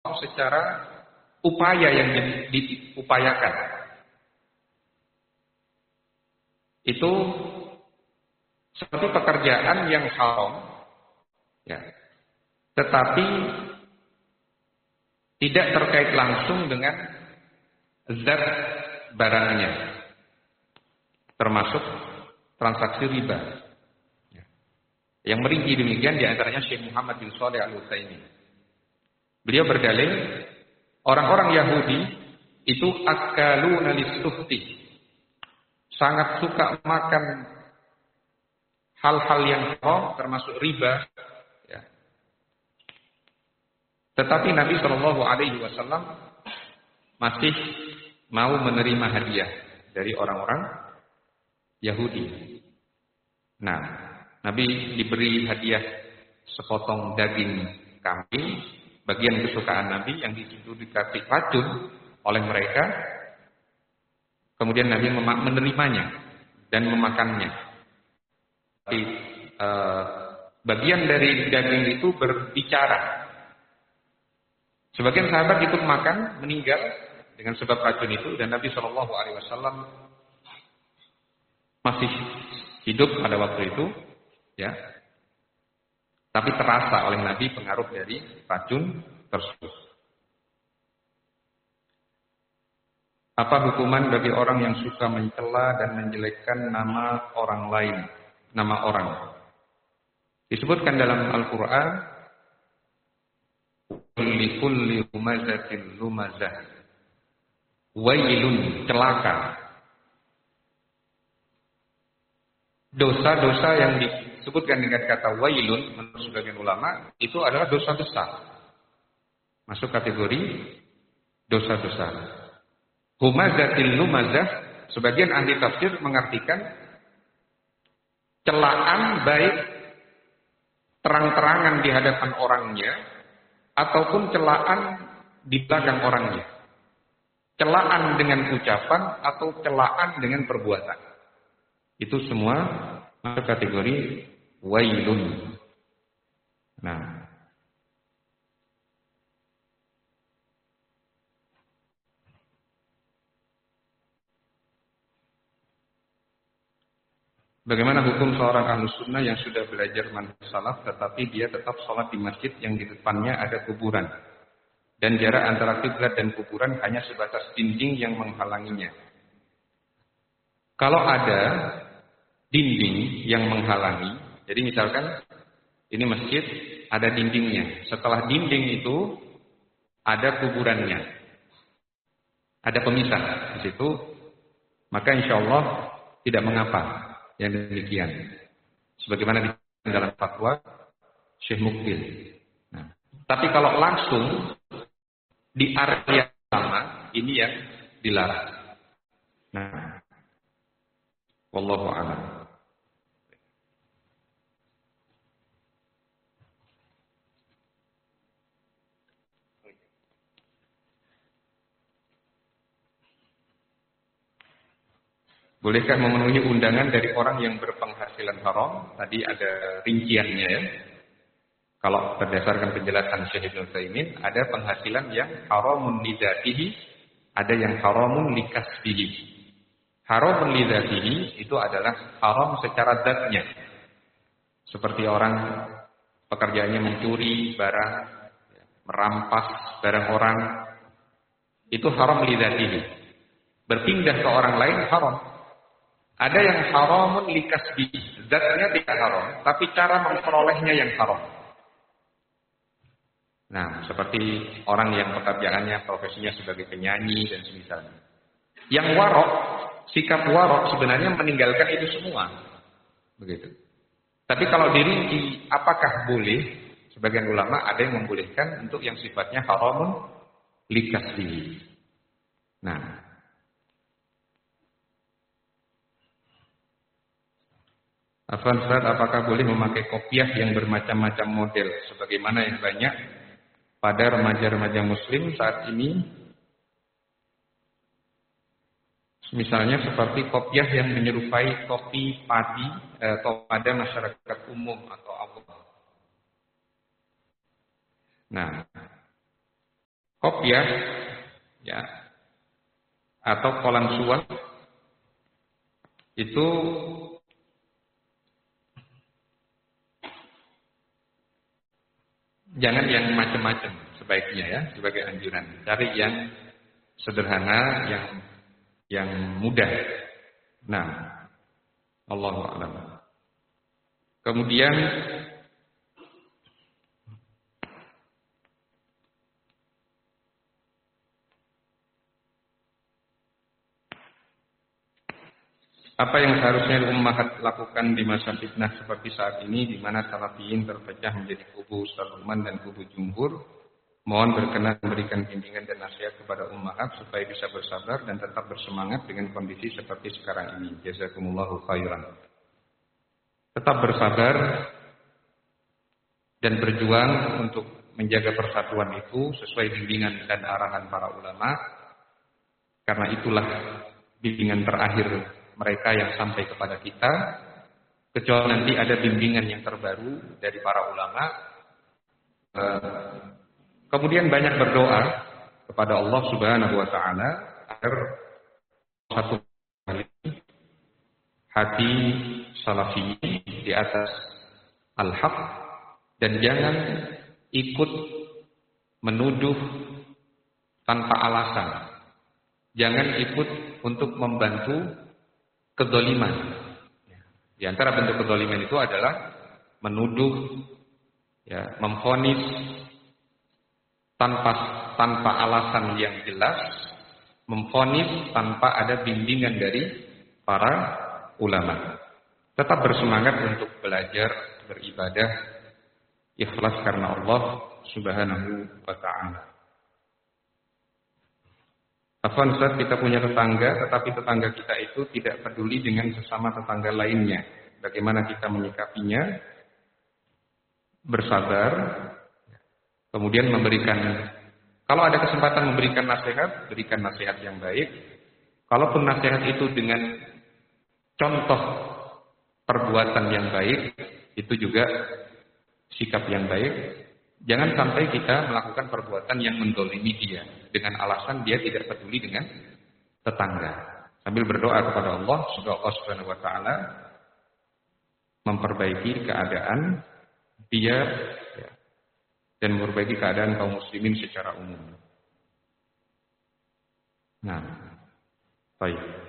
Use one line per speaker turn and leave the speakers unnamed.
secara upaya yang diupayakan. Itu seperti pekerjaan yang haram, ya, tetapi tidak terkait langsung dengan zat barangnya, termasuk transaksi riba. Ya. Yang merinci demikian diantaranya Syekh Muhammad bin Shalih Al-Utsaimin. Beliau berdalil orang-orang Yahudi itu akaluna lis-suhti, sangat suka makan hal-hal yang haram termasuk riba, ya. Tetapi Nabi Shallallahu Alaihi Wasallam masih mau menerima hadiah dari orang-orang Yahudi. Nah, Nabi diberi hadiah sepotong daging kambing, bagian kesukaan Nabi yang disitu dikasih racun oleh mereka. Kemudian Nabi menerimanya dan memakannya. Tapi bagian dari daging itu berbicara. Sebagian sahabat ikut makan, meninggal dengan sebab racun itu, dan Nabi Shallallahu Alaihi Wasallam masih hidup pada waktu itu, ya. Tapi terasa oleh Nabi pengaruh dari racun tersebut. Apa hukuman bagi orang yang suka mencela dan menjelekkan nama orang lain? Nama orang. Disebutkan dalam Al-Quran, likulli humazatin lumazah, wailun, celaka. Dosa-dosa yang disebutkan dengan kata wailun menurut sebagian ulama itu adalah dosa besar, masuk kategori dosa besar. Humazatin lumazah, sebagian ahli tafsir mengartikan celaan baik terang-terangan di hadapan orangnya ataupun celaan di belakang orangnya. Celaan dengan ucapan atau celaan dengan perbuatan. Itu semua masuk kategori wailun. Nah, bagaimana hukum seorang ahlus sunnah yang sudah belajar manhaj salaf tetapi dia tetap sholat di masjid yang di depannya ada kuburan dan jarak antara kiblat dan kuburan hanya sebatas dinding yang menghalanginya? Kalau ada dinding yang menghalangi, jadi misalkan ini masjid ada dindingnya, setelah dinding itu ada kuburannya, ada pemisah di situ, maka insya Allah tidak mengapa yang demikian, sebagaimana di dalam fatwa Syekh Mukbil. Nah, tapi kalau langsung di area sama, ini yang dilarang. Nah, wallahu a'lam. Bolehkah memenuhi undangan dari orang yang berpenghasilan haram? Tadi ada rinciannya, ya. Kalau berdasarkan penjelasan Syekh Ibnu Utsaimin, ada penghasilan yang haramun lidzatihi, ada yang haramun likasbihi. Haramun lidzatihi itu adalah haram secara zatnya. Seperti orang pekerjaannya mencuri barang, merampas barang orang, itu haram lidzatihi. Berpindah ke orang lain haram. Ada yang haramun likasbi, zatnya tidak haram, tapi cara memperolehnya yang haram. Nah, seperti orang yang pekerjaannya, profesinya sebagai penyanyi dan semisalnya. Yang warok, sikap warok sebenarnya meninggalkan itu semua. Begitu. Tapi kalau dirinci, apakah boleh? Sebagian ulama ada yang membolehkan untuk yang sifatnya haramun likasbi. Nah, Afwan Ustaz, apakah boleh memakai kopiah yang bermacam-macam model sebagaimana yang banyak pada remaja-remaja muslim saat ini? Misalnya seperti kopiah yang menyerupai topi padi atau pada masyarakat umum atau awam. Nah, kopiah ya atau kolam suap itu jangan yang macam-macam sebaiknya ya, sebagai anjuran. Cari yang sederhana, yang mudah. Nah, Allahu a'lam. Kemudian apa yang seharusnya ummahat lakukan di masa fitnah seperti saat ini, di mana salafiyin terpecah menjadi kubu Ustaz Uman dan kubu Jumhur? Mohon berkenan memberikan bimbingan dan nasihat kepada ummahat supaya bisa bersabar dan tetap bersemangat dengan kondisi seperti sekarang ini. Jazakumullahu khairan. Tetap bersabar dan berjuang untuk menjaga persatuan itu sesuai bimbingan dan arahan para ulama. Karena itulah bimbingan terakhir mereka yang sampai kepada kita, kecuali nanti ada bimbingan yang terbaru dari para ulama. Kemudian banyak berdoa kepada Allah Subhanahu wa taala agar satu kali hati salafi di atas al-haq dan jangan ikut menuduh tanpa alasan. Jangan ikut untuk membantu kedzaliman. Di antara bentuk kedzaliman itu adalah menuduh, ya, memvonis tanpa alasan yang jelas, memvonis tanpa ada bimbingan dari para ulama. Tetap bersemangat untuk belajar, beribadah, ikhlas karena Allah Subhanahu wa ta'ala. Afwan Ustaz, kita punya tetangga, tetapi tetangga kita itu tidak peduli dengan sesama tetangga lainnya. Bagaimana kita menyikapinya? Bersabar, kemudian memberikan, kalau ada kesempatan memberikan nasihat, berikan nasihat yang baik. Kalaupun nasihat itu dengan contoh perbuatan yang baik, itu juga sikap yang baik. Jangan sampai kita melakukan perbuatan yang mendolimi dia dengan alasan dia tidak peduli dengan tetangga. Sambil berdoa kepada Allah, semoga Allah Subhanahu wa taala memperbaiki keadaan dia dan memperbaiki keadaan kaum muslimin secara umum. Nah, baik.